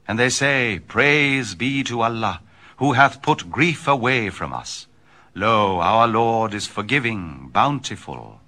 And they say, Praise be to Allah, who hath put grief away from us. Lo, our Lord is forgiving, bountiful.